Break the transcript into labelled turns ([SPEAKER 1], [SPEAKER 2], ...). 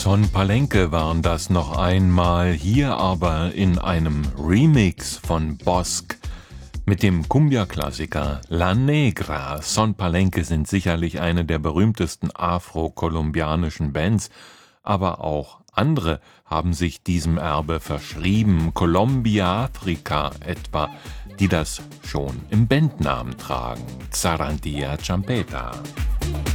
[SPEAKER 1] Son Palenque waren das noch einmal, hier aber in einem Remix von Bosque mit dem Cumbia-Klassiker La Negra. Son Palenque sind sicherlich eine der berühmtesten afro-kolumbianischen Bands, aber auch andere haben sich diesem Erbe verschrieben, Colombia Africa etwa, die das schon im Bandnamen tragen, Zarandeya Champeta.